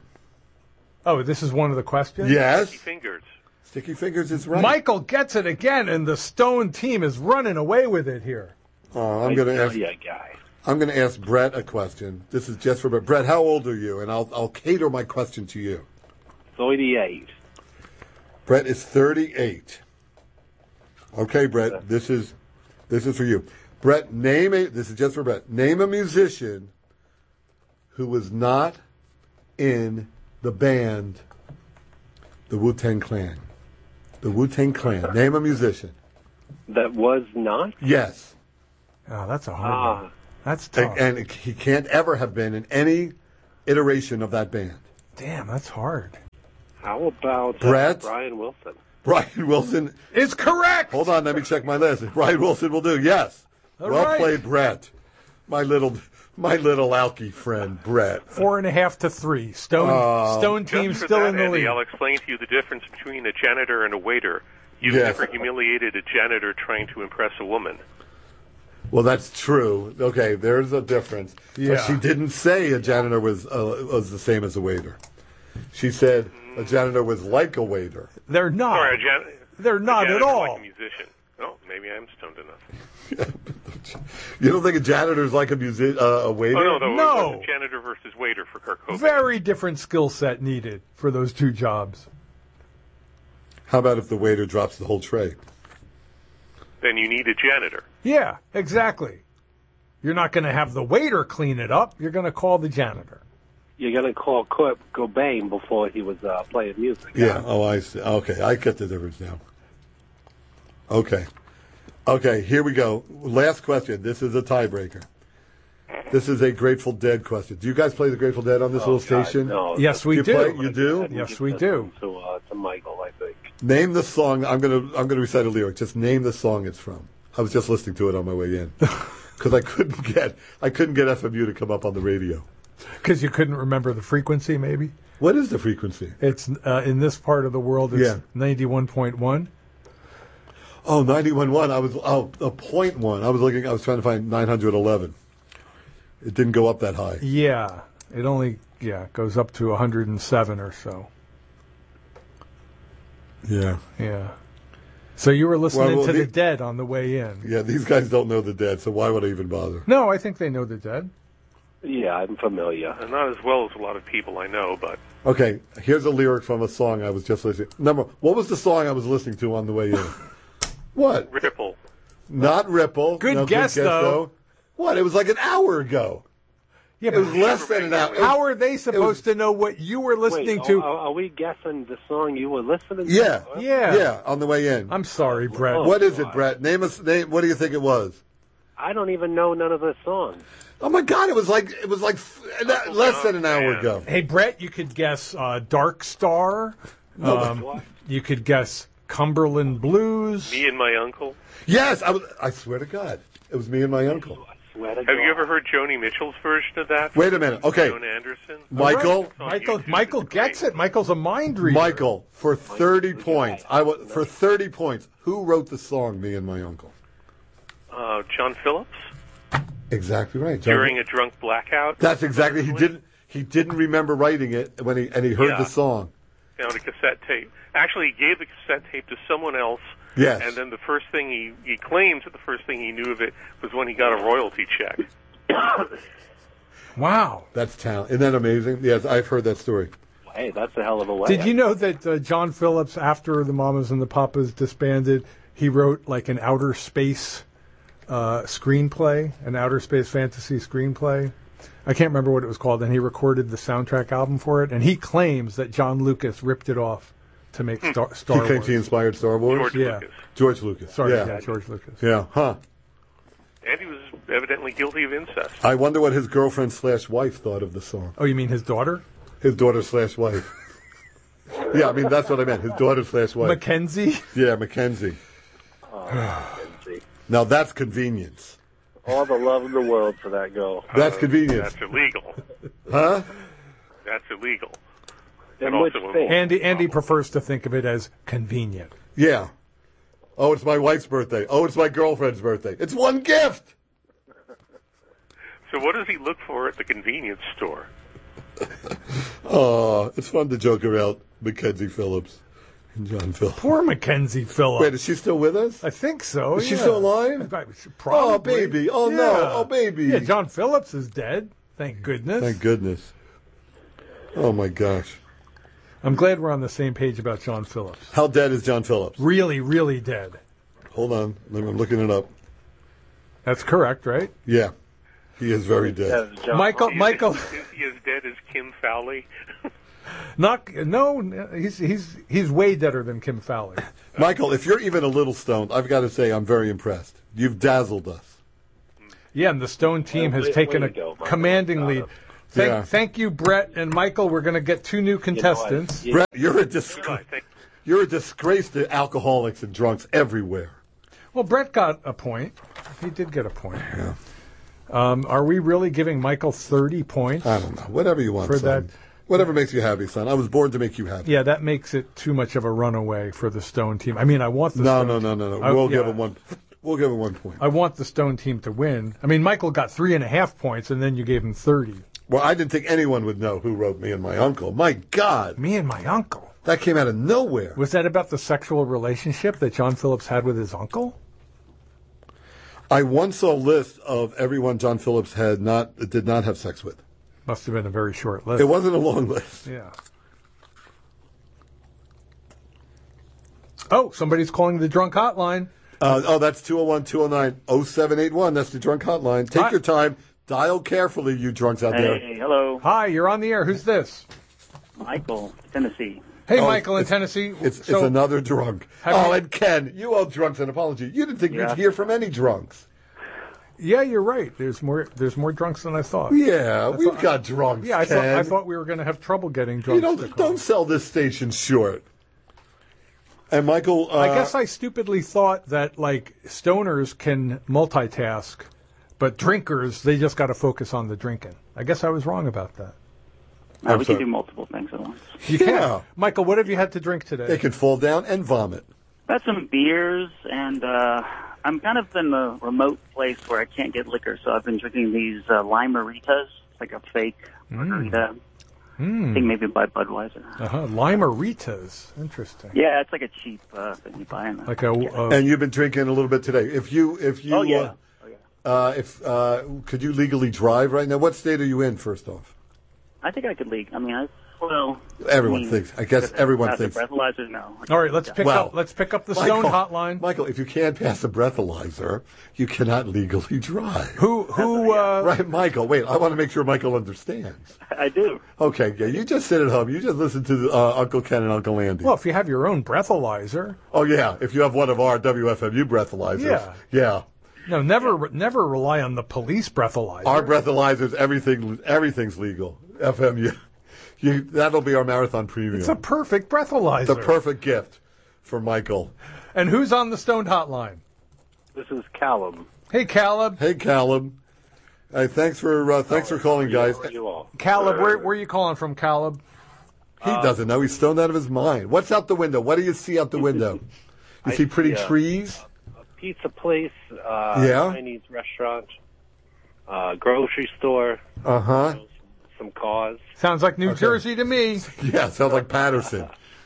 Oh, this is one of the questions. Yes, Sticky Fingers. Sticky Fingers is right. Michael gets it again, and the Stone team is running away with it here. Oh, I'm going to ask. Yeah, guy. I'm going to ask Brett a question. This is just for Brett. Brett, how old are you? And I'll I'll cater my question to you. thirty-eight. Brett is thirty-eight. Okay, Brett, this is this is for you. Brett, name a. This is just for Brett. Name a musician who was not in the band, the Wu-Tang Clan. The Wu-Tang Clan. Name a musician. That was not? Yes. Oh, that's a hard Ah. one. That's tough. And, and he can't ever have been in any iteration of that band. Damn, that's hard. How about uh, Brett? Brian Wilson? Brian Wilson is correct. Hold on, let me check my list. Brian Wilson will do. Yes. All well right. played, Brett. My little, my little Alky friend, Brett. Four and a half to three. Stone Uh, Stone Just team for still that, in the Andy, lead. I'll explain to you the difference between a janitor and a waiter. You've Yes. never humiliated a janitor trying to impress a woman. Well, that's true. Okay, there's a difference. Yeah. But she didn't say a janitor was uh, was the same as a waiter. She said a janitor was like a waiter. They're not. Or a jan- They're not a at janitor all. like a musician. Oh, maybe I'm stoned enough. You don't think a janitor's like a music uh, a waiter? Oh, no, the, No. the janitor versus waiter for Kurt Cobain. Very different skill set needed for those two jobs. How about if the waiter drops the whole tray? Then you need a janitor. Yeah, exactly. You're not going to have the waiter clean it up. You're going to call the janitor. You're going to call Kurt Cobain before he was uh, playing music. Yeah. Oh, I see. Okay, I get the difference now. Okay. Okay, here we go. Last question. This is a tiebreaker. This is a Grateful Dead question. Do you guys play the Grateful Dead on this Oh, little God, station? no. Yes, we you do. Play? You do? Yes, we do. To, uh, to Michael, I think. Name the song. I'm gonna I'm gonna recite a lyric. Just name the song it's from. I was just listening to it on my way in because I couldn't get I couldn't get F M U to come up on the radio. Because you couldn't remember the frequency, maybe? What is the frequency? It's uh, in this part of the world, it's Yeah. ninety-one point one. Oh, ninety-one point one. I was oh a point one. I was looking. I was trying to find nine hundred eleven. It didn't go up that high. Yeah. It only, yeah, goes up to one hundred seven or so. Yeah. Yeah. So you were listening Well, well, to the- the Dead on the way in. Yeah. These guys don't know the Dead, so why would I even bother? No, I think they know the Dead. Yeah, I'm familiar. And not as well as a lot of people I know, but Okay. Here's a lyric from a song I was just listening. Number. What was the song I was listening to on the way in? What? Ripple. Not Ripple. Good No, guess, though. What? It was like an hour ago. Yeah, It was less than an hour. How are they supposed to know what you were listening Wait, to? Are, are we guessing the song you were listening to? Yeah. Yeah. Yeah, on the way in. I'm sorry, Brett. Oh, What is it, God. Brett? Name us. Name. What do you think it was? I don't even know none of the songs. Oh my God! It was like it was like f- less than an hour Man. ago. Hey, Brett, you could guess uh, Dark Star. Um, you could guess Cumberland Blues. Me and my uncle. Yes, I was. I swear to God, it was me and my uncle. I swear to Have you God. ever heard Joni Mitchell's version of that? Wait a minute. Okay, Joan Anderson. Michael. It's on Michael, YouTube. Michael It's gets great. it. Michael's a mind reader. Michael, for thirty points, I wa- for thirty points. Who wrote the song "Me and My Uncle"? Uh, John Phillips Exactly right. John- during a drunk blackout. That's exactly. He didn't. He didn't remember writing it when he and he heard Yeah. the song. Found a cassette tape. Actually, he gave the cassette tape to someone else. Yes. And then the first thing he he claims that the first thing he knew of it was when he got a royalty check. Wow. That's talent. Isn't that amazing? Yes, I've heard that story. Hey, that's a hell of a way. Did you know that uh, John Phillips, after the Mamas and the Papas disbanded, he wrote like an outer space uh, screenplay, an outer space fantasy screenplay? I can't remember what it was called, and he recorded the soundtrack album for it, and he claims that John Lucas ripped it off to make Star, Star He claims Wars. he inspired Star Wars. George Yeah. Lucas. George Lucas. Sorry, yeah. yeah, George Lucas. Yeah. Huh. And he was evidently guilty of incest. I wonder what his girlfriend slash wife thought of the song. Oh, you mean his daughter? His daughter slash wife. Yeah, I mean that's what I meant. His daughter slash wife. Mackenzie? Yeah, Mackenzie. Mackenzie. Now that's convenience. All the love in the world for that girl. That's convenience. That's illegal. Huh? That's illegal. In And which also- thing? Andy Andy prefers to think of it as convenient. Yeah. Oh, it's my wife's birthday. Oh, it's my girlfriend's birthday. It's one gift. So what does he look for at the convenience store? Oh, it's fun to joke about Mackenzie Phillips and John Phillips. Poor Mackenzie Phillips. Wait, is she still with us? I think so. Is she yeah. still alive? Probably. Oh, baby. Oh, no. Yeah. Oh, baby. Yeah, John Phillips is dead. Thank goodness. Thank goodness. Oh, my gosh. I'm glad we're on the same page about John Phillips. How dead is John Phillips? Really, really dead. Hold on. I'm looking it up. That's correct, right? Yeah. He is very dead. Yeah, John- Michael, Is- Michael, Is he as dead as Kim Fowley? not no. He's he's he's way deader than Kim Fowley. Michael, if you're even a little stoned, I've got to say I'm very impressed. You've dazzled us. Yeah, and the Stone team Well, has way- taken way a to go, Michael. commanding Got lead. it. Thank, Yeah. thank you, Brett and Michael. We're going to get two new contestants. Brett, you're a disgrace. You're a disgrace to alcoholics and drunks everywhere. Well, Brett got a point. He did get a point. Yeah. Um, are we really giving Michael thirty points? I don't know. Whatever you want, for son. that. Whatever makes you happy, son. I was born to make you happy. Yeah, that makes it too much of a runaway for the Stone team. I mean, I want the no, Stone no, team. no, no, no. I, We'll yeah. give him one. We'll give him one point. I want the Stone team to win. I mean, Michael got three and a half points, and then you gave him thirty. Well, I didn't think anyone would know who wrote Me and My Uncle. My God. Me and My Uncle. That came out of nowhere. Was that about the sexual relationship that John Phillips had with his uncle? I once saw a list of everyone John Phillips had not did not have sex with. Must have been a very short list. It wasn't a long list. Yeah. Oh, somebody's calling the drunk hotline. Uh, oh, that's two oh one, two oh nine, oh seven eight one. That's the drunk hotline. Take Hi. your time. Dial carefully, you drunks out there. Hey, hello. Hi, you're on the air. Who's this? Michael, Tennessee. Hey, Oh, Michael in it's- Tennessee. It's, So- it's another drunk. Have Oh, you- and Ken, you owe drunks an apology. You didn't think Yeah. we'd hear from any drunks. Yeah, you're right. There's more. There's more drunks than I thought. Yeah, we've thought- got drunks, Yeah, I thought. Ken. I thought we were going to have trouble getting You drunks. know, to call. don't sell this station short. And Michael, uh, I guess I stupidly thought that like stoners can multitask, but drinkers they just got to focus on the drinking. I guess I was wrong about that. Uh, I'm we sorry. can do multiple things at once. You Yeah. can. Michael, what have you had to drink today? they can fall down and vomit. Got some beers, and uh, I'm kind of in a remote place where I can't get liquor, so I've been drinking these uh, Lime-A-Ritas. It's like a fake margarita. I think maybe by Budweiser. Uh-huh. Lime-A-Ritas. Interesting. Yeah, it's like a cheap uh, thing you buy in a Like a. a And you've been drinking a little bit today. If you, if you, Oh, yeah. uh, Oh, yeah. uh, if uh, could you legally drive right now? What state are you in? First off, I think I could leak. I mean, I, well... everyone I mean, thinks. I guess if everyone pass the thinks. breathalyzer, no. All right, let's pick Well, up. Let's pick up the Michael, Stone hotline. Michael, if you can't pass a breathalyzer, you cannot legally drive. Who? Who? Uh, Right, Michael. Wait, I want to make sure Michael understands. I do. Okay, yeah, you just sit at home. You just listen to uh, Uncle Ken and Uncle Andy. Well, if you have your own breathalyzer. Oh yeah, if you have one of our W F M U breathalyzers. Yeah. Yeah. No, never, never rely on the police breathalyzer. Our breathalyzers, everything, everything's legal. F M U. You, that'll be our marathon premium. It's a perfect breathalyzer. the perfect gift for Michael. And who's on the Stone hotline? This is Callum. Hey, Caleb. Hey, Caleb. Hey, thanks for uh, thanks for calling, guys. How are you all? Caleb, where, where are you calling from, Caleb? He doesn't know. He's stoned out of his mind. What's out the window? What do you see out the window? You I see pretty see, uh, trees? A pizza place, uh, Yeah? Chinese restaurant, uh, grocery store, Uh huh. some cars. Sounds like New Okay. Jersey to me. Yeah, sounds like Patterson.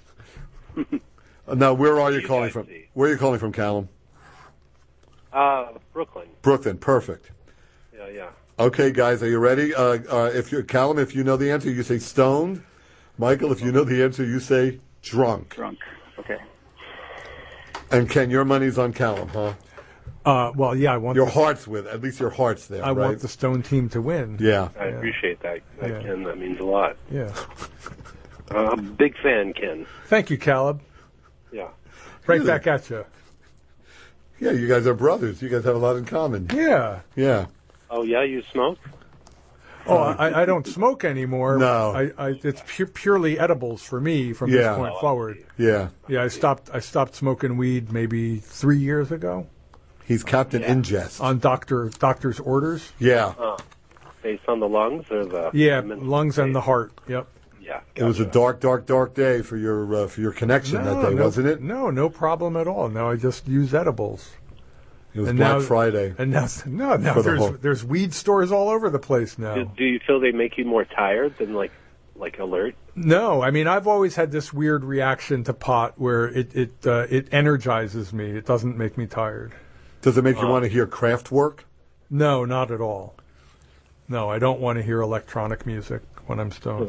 Now, where are you You calling guys from? see. Where are you calling from, Callum? Uh, Brooklyn. Brooklyn. Perfect. Yeah, yeah. Okay, guys, are you ready? Uh, uh, if you're Callum, if you know the answer, you say stoned. Michael, if you know the answer, you say drunk. Drunk. Okay. And Ken, your money's on Callum, huh? Uh, well, yeah, I want Your the, heart's with. At least your heart's there, I right? want the Stone team to win. Yeah. I appreciate that. that Yeah. Ken, that means a lot. Yeah. Uh, I'm a big fan, Ken. Thank you, Caleb. Yeah. Right back at you. Yeah, you guys are brothers. You guys have a lot in common. Yeah. Yeah. Oh, yeah, you smoke? Oh, I, I don't smoke anymore. No. I, I, it's pu- purely edibles for me from Yeah. this point forward. Yeah. Yeah, I stopped. I stopped smoking weed maybe three years ago He's Captain Ingest. on doctor doctor's orders. Yeah. Uh, based on the lungs or the... Yeah, the mental lungs and the state? heart. Yep. Yeah. It was a gotcha. dark, dark, dark day for your uh, for your connection that day, no, wasn't it? No, no problem at all. Now I just use edibles. It was And Black now- Friday. And now, no, now For the there's whole- there's weed stores all over the place now. Do, do you feel they make you more tired than, like, like alert? No, I mean I've always had this weird reaction to pot where it it uh, it energizes me. It doesn't make me tired. Does it make you want to hear craft work? No, not at all. No, I don't want to hear electronic music when I'm stoned.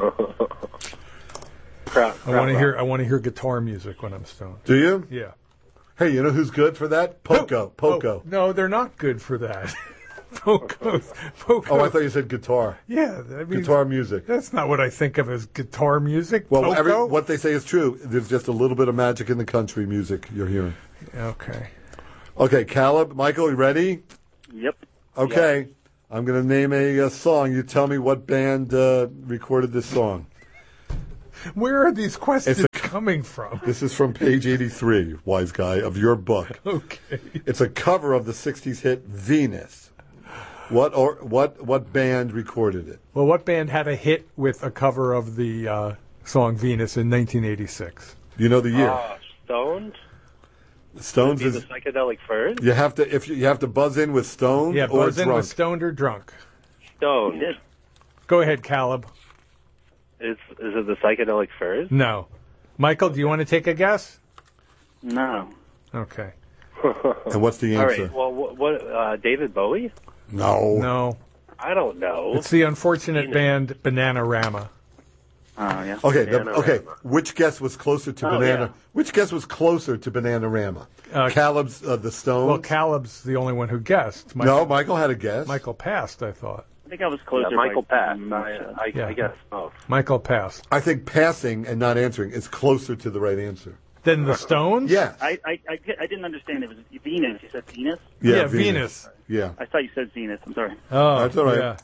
Crap, I want to hear I want to hear guitar music when I'm stoned. Do you? Yeah. Hey, you know who's good for that? Poco. Poco. Oh, no, they're not good for that. Poco. Poco. Oh, I thought you said guitar. Yeah, I mean, Guitar music. That's not what I think of as guitar music. Well, Poco? every, what they say is true. There's just a little bit of magic in the country music you're hearing. Okay. Okay, Caleb, Michael, you ready? Yep. Okay. I'm going to name a, a song. You tell me what band uh, recorded this song. Where are these questions a, coming from? This is from page eighty-three, wise guy, of your book. Okay. It's a cover of the sixties hit Venus. What or what what band recorded it? Well, what band had a hit with a cover of the uh, song Venus in nineteen eighty-six? You know the year. Uh, Stoned? Stones Would it is be the Psychedelic Furs? you have to if you, you have to buzz in with stoned Yeah, or buzz in drunk. with stoned or drunk. Stoned. Go ahead, Caleb. Is is it the Psychedelic Furs? No. Michael, do you want to take a guess? No. Okay. And what's the All answer? right. Well, what? what uh, David Bowie? No. No. I don't know. It's the unfortunate band Bananarama. Oh, yeah. Okay, the, Bananarama. okay. Which guess was closer to Oh, Banana? yeah. Which guess was closer to Bananarama? Uh, Caleb's uh, the Stones. Well, Caleb's the only one who guessed. no, Michael had a guess. Michael passed, I thought. I think I was closer. Yeah, Michael by- passed. I, I, Yeah. I guess. Oh. Michael passed. I think passing and not answering is closer to the right answer. Then the Stones? Yes. I, I, I, I didn't understand. It was Venus. You said Venus? Yeah, Yeah, Venus. Venus. Yeah. I thought you said Zenith. I'm sorry. Oh, That's all right. Yeah.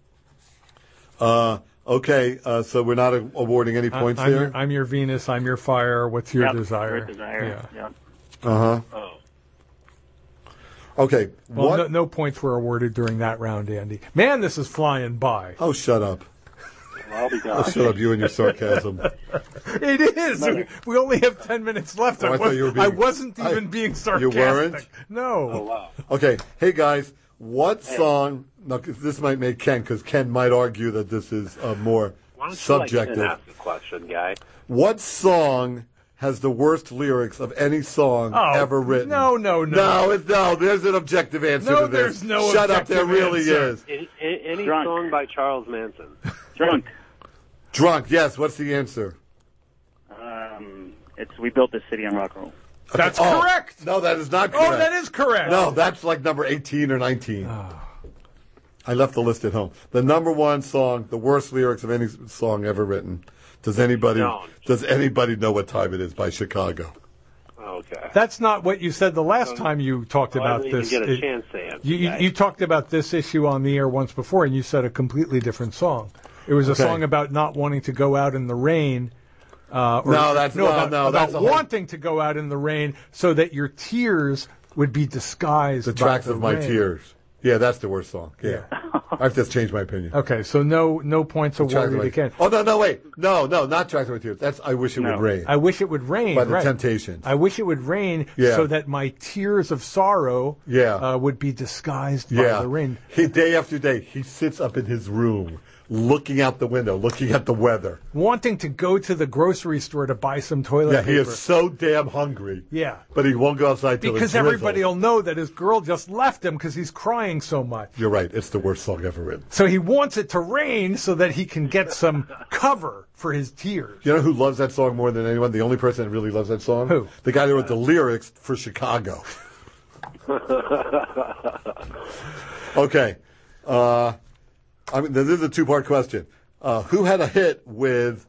Uh, okay, uh, so we're not a- awarding any I- points I'm, here. your, I'm your Venus. I'm your fire. What's your Yep, desire? Your desire. Yeah. Yeah. Uh huh. Oh. Okay. Well, what? no, no points were awarded during that round, Andy. Man, this is flying by. Oh, shut up. I'll be Oh, gone. shut up, you and your sarcasm. It is. We, we only have ten minutes left. Oh, I I, thought was, you were being- I wasn't I- even being You sarcastic. weren't? No. Oh, wow. Okay, hey guys, what song? Now, 'cause this might make Ken, because Ken might argue that this is uh, more Why don't you subjective. Like, ask the question, guy? What song has the worst lyrics of any song Oh, ever written? no, no, no. No, it's, no. There's an objective answer No, to this. there's no Shut up, there objective really answer. is. Any, any, any Drunk. song by Charles Manson? Drunk. Drunk, yes. What's the answer? Um, it's We Built This City on Rock and Roll. That's Oh, correct. No, that is not correct. Oh, that is correct. No, that's like number eighteen or nineteen. I left the list at home. The number one song, the worst lyrics of any song ever written. Does anybody Don't. does anybody know what time it is by Chicago? Okay. That's not what you said the last time you talked Well, I about didn't this. even get a It- chance to answer. You, you, that. you talked about this issue on the air once before, and you said a completely different song. It was a Okay. song about not wanting to go out in the rain. Uh, or, No, that's- no, no, about, no, about that's a whole- wanting to go out in the rain so that your tears would be disguised. The by tracks the of my rain. tears. Yeah, that's the worst song. Yeah. I have to change my opinion. Okay, so no no points Tracks of awarded My- again. Oh no, no, wait, no, no, not tracks of my tears. That's I wish it No. would rain I wish it would rain. by the right. Temptations. I wish it would rain Yeah. so that my tears of sorrow Yeah. uh, would be disguised yeah, by the rain. He, day after day, he sits up in his room, looking out the window, looking at the weather. Wanting to go to the grocery store to buy some toilet Yeah, paper. he is so damn hungry. Yeah. But he won't go outside till Because it's drizzle. everybody will know that his girl just left him because he's crying so much. You're right. It's the worst song ever written. So he wants it to rain so that he can get some cover for his tears. You know who loves that song more than anyone? The only person that really loves that song? Who? The guy that wrote the lyrics for Chicago. Okay. Uh, I mean, this is a two-part question. Uh, who had a hit with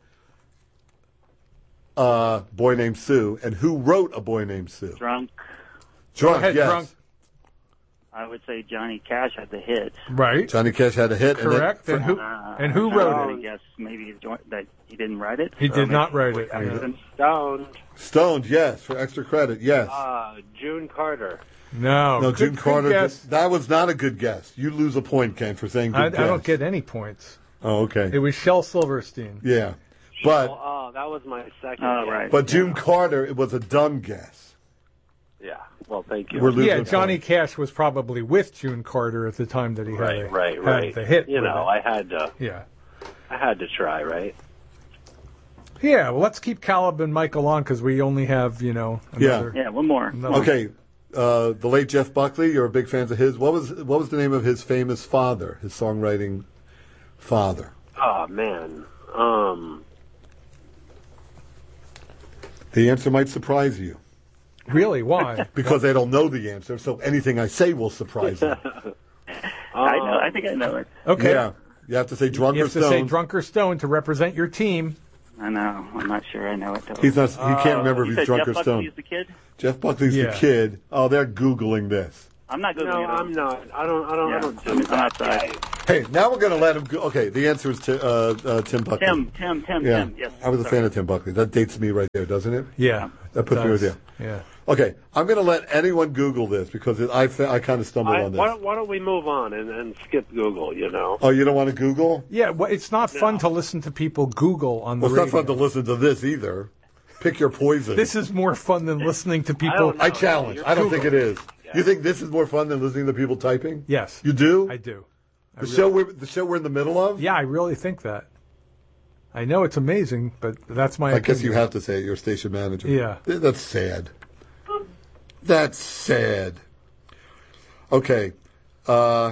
uh, Boy Named Sue, and who wrote A Boy Named Sue? Drunk. Drunk, ahead, yes. Drunk. I would say Johnny Cash had the hit. Right. Johnny Cash had a hit. Correct. And And who Uh, and who I wrote would it? guess maybe jo- that he didn't write it. He So did maybe- not write it. Yeah. Stoned. it, Stoned, yes, for extra credit, yes. Uh, June Carter. No. no, Good- June good Carter, guess. that was not a good guess. You lose a point, Ken, for saying good I, I guess. don't get any points. Oh, okay. It was Shel Silverstein. Yeah. But, Oh, oh, that was my second. Oh, guess. right. but June Carter, it was a dumb guess. Yeah. Well, thank you. We're losing Yeah, a Johnny point. Cash was probably with June Carter at the time that he had, Right, a, right, had right. the hit. You with know, it. I had to. Yeah. I had to try, right? Yeah, well, let's keep Caleb and Michael on because we only have, you know, Yeah. another. Yeah, one more. another- Okay, uh, the late Jeff Buckley. You're a big fans of his. What was what was the name of his famous father? His songwriting father. Oh man. Um. The answer might surprise you Really? Why? because they don't know the answer. So anything I say will surprise you. I know. I think I know it. Okay. Yeah, you have to say drunk You or have to say stoned. drunk or stoned to represent your team. I know. I'm not sure I know it though. He's not. He can't remember You if said he's drunk Jeff or Buckley stoned. is the kid? Jeff Buckley's Yeah. the kid. Oh, they're googling this. I'm not Googling No, it. I'm not. I don't. I don't. Yeah, I don't do I'm that. outside. Hey, now we're going to let him go. Okay, the answer is to, uh, uh, Tim Buckley. Tim, Tim, Tim, Yeah, Tim. Yes. I was a sorry. fan of Tim Buckley. That dates me right there, doesn't it? Yeah. That puts me with you. Yeah. Okay, I'm going to let anyone Google this because it, I, fa- I kind of stumbled I, on this. why, don't, why don't we move on and, and skip Google? You know. Oh, you don't want to Google? Yeah, well, it's not fun to listen to people Google on the Well, it's radio. not fun to listen to this either. Pick your poison. This is more fun than listening to people. I challenge. I don't think it is. You think this is more fun than listening to people typing? Yes. You do? I do. I The really- show we're the show we're in the middle of? Yeah, I really think that. I know it's amazing, but that's my I guess opinion. you have to say it. You're a station manager. Yeah. Th- That's sad. That's sad. Okay. Uh,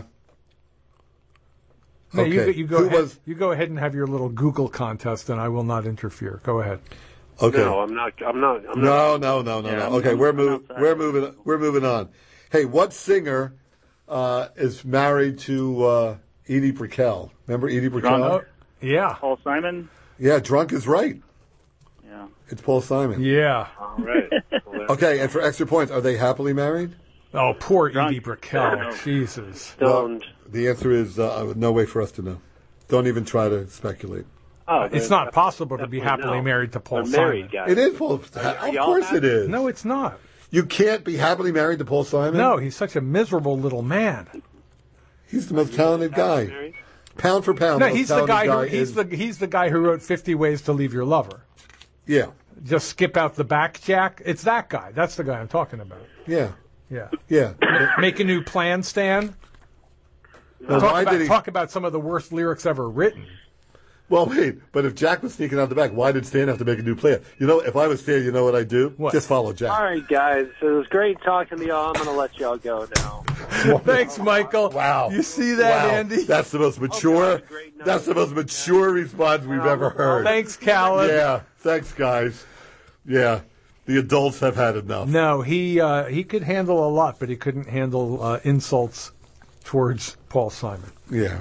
No, you, okay. you go Who ahead, was- you go ahead and have your little Google contest, and I will not interfere. Go ahead. Okay. No, I'm not. I'm not. I'm No, not. no, no, no, Yeah, no. I'm- Okay, I'm- we're I'm moving. outside. We're moving. We're moving on. Hey, what singer uh, is married to uh, Edie Brickell? Remember Edie Brickell? Drunk. Yeah. Paul Simon. Yeah, drunk is right. Yeah. It's Paul Simon. Yeah. All right. Okay, and for extra points, are they happily married? Oh, poor Drunk. Edie Brickell. Jesus. Stoned. The answer is uh, no way for us to know. Don't even try to speculate. Oh, It's then not possible to be definitely happily no. married to Paul They're married, Simon. guys. It is Paul. Of y'all course it is. No, it's not. You can't be happily married to Paul Simon? No, he's such a miserable little man. He's the most talented guy. Married? Pound for pound. No, most he's the talented guy who he's is- the he's the guy who wrote fifty Ways to Leave Your Lover. Yeah, Just skip out the back, Jack. It's that guy. That's the guy I'm talking about. yeah, Yeah. yeah. Make a new plan, Stan. Well, Talk why about, did he? talk about some of the worst lyrics ever written. Well, wait. But if Jack was sneaking out the back, why did Stan have to make a new plan? You know, if I was Stan, you know what I'd do? What? Just follow Jack. All right, guys. It was great talking to y'all. I'm going to let y'all go now. Thanks, Michael. Wow. You see that, Wow. Andy? That's the most mature. great night. That's the most mature response we've ever heard. Thanks, Callan. Yeah. Thanks, guys. Yeah. The adults have had enough. No, he uh, he could handle a lot, but he couldn't handle uh, insults towards Paul Simon. Yeah.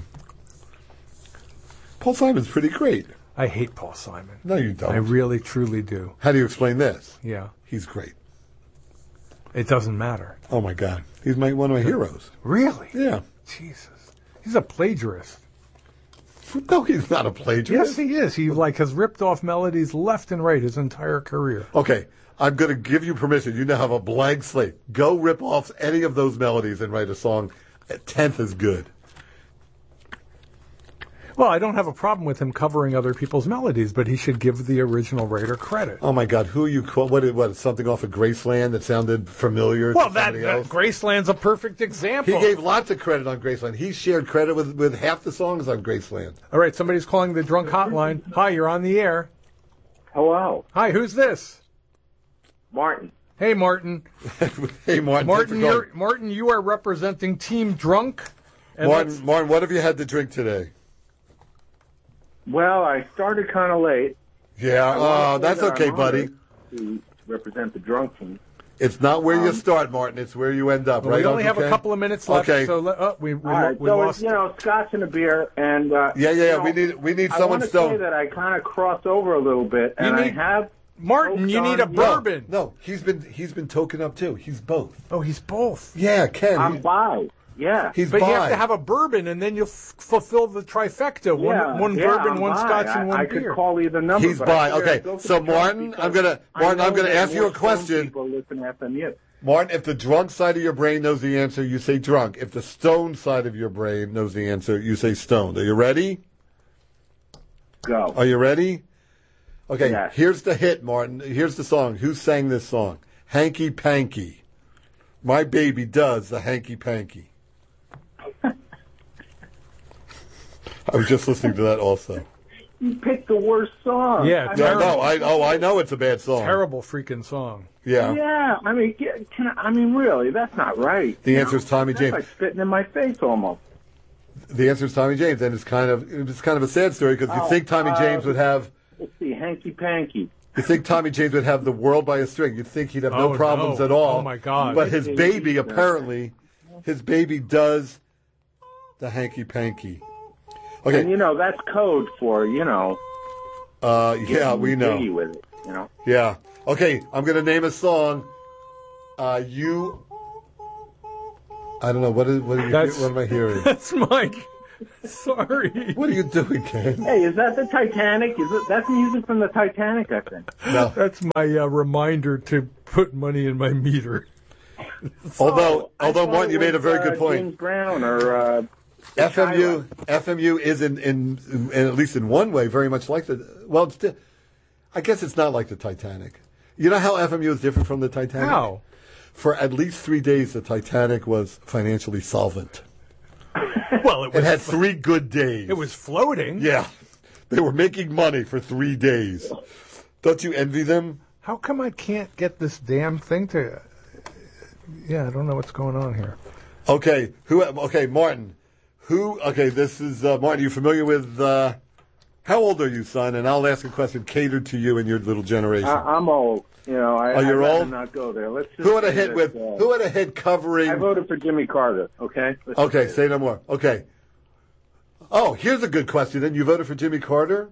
Paul Simon's pretty great. I hate Paul Simon. No, you don't. I really, truly do. How do you explain this? Yeah. He's great. It doesn't matter. Oh my God, he's my one of my heroes. Really? Yeah. Jesus. He's a plagiarist. No, he's not a plagiarist. Yes, he is. He like has ripped off melodies left and right his entire career. Okay, I'm going to give you permission. You now have a blank slate. Go rip off any of those melodies and write a song. A tenth is good. Well, I don't have a problem with him covering other people's melodies, but he should give the original writer credit. Oh my God, who are you? Call, what? What? Something off of Graceland that sounded familiar Well, to that, somebody that else? Graceland's a perfect example. He gave lots of credit on Graceland. He shared credit with, with half the songs on Graceland. All right, somebody's calling the drunk hotline. Hi, you're on the air. Hello, Hi, who's this? Martin. Hey, Martin. Hey, Martin. Martin, thanks for you're, calling. Martin, you are representing Team Drunk. And let's- Martin, Martin, what have you had to drink today? Well, I started kind of late. Yeah, I wanna oh, say that's that okay, I'm buddy. honored To represent the drunk team. It's not where you Um, start, Martin. It's where you end up, Well, right? we only Uncle have a Ken? couple of minutes left, Okay. so let, oh, we, we, All right, we so lost. it's, you know, scotch and a beer, and uh, Yeah, yeah, you yeah. know, We need we need I someone want to stoned. say that I kind of cross over a little bit, You and need- I have. Martin, you need a No, bourbon. No, he's been he's been token up too. He's both. Oh, he's both. Yeah, Ken. I'm he- bi. Yeah. he's But bi. you have to have a bourbon, and then you'll f- fulfill the trifecta. One, yeah, one yeah, bourbon, I'm one bi. scotch, I, and one I beer. could call either number. He's but I bi. figured Okay, I'd go for so the drunk Martin, because I'm gonna- I Martin, I'm know gonna that ask you more a question. stoned People listen to F M U. Martin, if the drunk side of your brain knows the answer, you say drunk. If the stoned side of your brain knows the answer, you say stoned. Are you ready? Go. Are you ready? Okay, Yes. here's the hit, Martin. Here's the song. Who sang this song? Hanky Panky. My baby does the hanky panky. I was just listening to that also. You picked the worst song. Yeah, I No, terrible. no, I oh I know it's a bad song. Terrible freaking song. Yeah. Yeah, I mean, get- can I, I mean, really, that's not right. The you answer know? is Tommy That's James. like spitting in my face almost. The answer is Tommy James, and it's kind of it's kind of a sad story because you Oh, think Tommy uh, James would have Let's see, hanky panky. you think Tommy James would have the world by a string. You'd think he'd have no Oh, problems no. at all. Oh, my God. But his baby apparently, his baby does the hanky panky. And Okay. you know, that's code for, you know, Uh, yeah, getting we know. jiggy with it, you know. Yeah. Okay, I'm gonna name a song. Uh, you. I don't know. What is what? Are you, That's- what am I hearing? That's Mike. Sorry. What are you doing, Ken? Hey, is that the Titanic? Is it? That's music from the Titanic, I think. No. That's my uh, reminder to put money in my meter. Although, I although thought Martin, it you made a was, very uh, good point. James Brown or uh, F M U, Tyler. F M U is in, in, in, at least in one way, very much like the. Well, it's, di- I guess it's not like the Titanic. You know how F M U is different from the Titanic? How? For at least three days, the Titanic was financially solvent. Well, it It was. had three good days. It was floating. Yeah, they were making money for three days. Don't you envy them? How come I can't get this damn thing to? Yeah, I don't know what's going on here. Okay, who? Okay, Martin. Who? Okay, this is uh, Martin. Are you familiar with? Uh, how old are you, son? And I'll ask a question catered to you and your little generation. I, I'm old. You know, I, Oh, you're I'd rather old? not go there. Let's just who had a say hit that, with? uh, Who had a hit covering? I voted for Jimmy Carter. Okay. Let's Okay, just say no more. Okay. Oh, here's a good question. Then you voted for Jimmy Carter.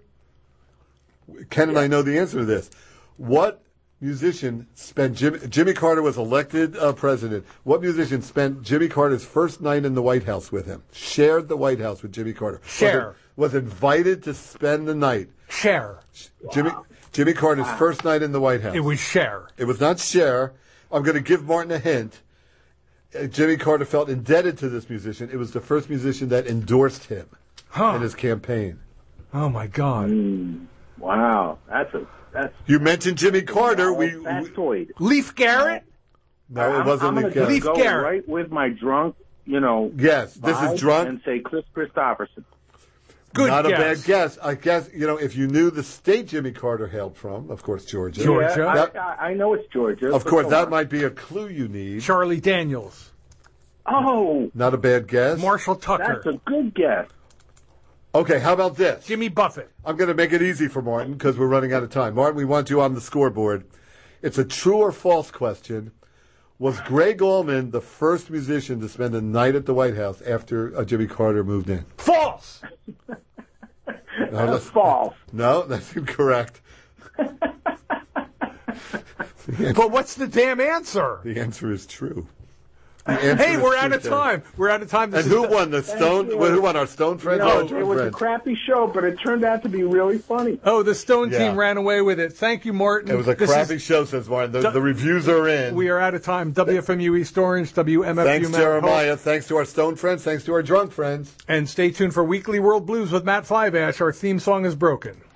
Ken and I know the answer to this. What musician spent Jimmy, Jimmy Carter was elected uh, president? What musician spent Jimmy Carter's first night in the White House with him? Shared the White House with Jimmy Carter. Cher. Was, was invited to spend the night. Cher. Jimmy Jimmy Carter's first night in the White House. It was Cher. It was not Cher. I'm going to give Martin a hint. Uh, Jimmy Carter felt indebted to this musician. It was the first musician that endorsed him Huh. in his campaign. Oh my God. Mm, wow, that's a that's. You mentioned Jimmy Carter. We, we factoid. Leaf Garrett. no, it I'm, wasn't I'm gonna Leaf just Garrett. go Garrett. right with my drunk, you know. Yes, this vibe is drunk. And say Chris Christopherson. Good Not guess. a bad guess. I guess you know if you knew the state Jimmy Carter hailed from, of course Georgia. Georgia. Yeah, That- I, I, I know it's Georgia. of but course, go that on. might be a clue you need. Charlie Daniels. Oh, Not a bad guess. Marshall Tucker. that's a good guess. Okay, how about this? Jimmy Buffett. I'm going to make it easy for Martin because we're running out of time. Martin, we want you on the scoreboard. It's a true or false question. Was Greg Allman the first musician to spend a night at the White House after uh, Jimmy Carter moved in? False. No, That's that's- false. No, that's incorrect. But what's the damn answer? The answer is true. The answer Hey, is we're true, out of Ken. time. We're out of time. This And is who the- won the Stone? you. Well, who won our Stone friends or our No, Drunk it was a friends? crappy show, but it turned out to be really funny. Oh, the Stone Yeah. team ran away with it. Thank you, Martin. It was a This crappy is- show, says Martin. The, Du- the reviews are in. We are out of time. W F M U East Orange, W M F U Thanks, Mount Hope. Jeremiah. Thanks to our Stone friends. Thanks to our Drunk friends. And stay tuned for Weekly World Blues with Matt Fiveash. Our theme song is Broken.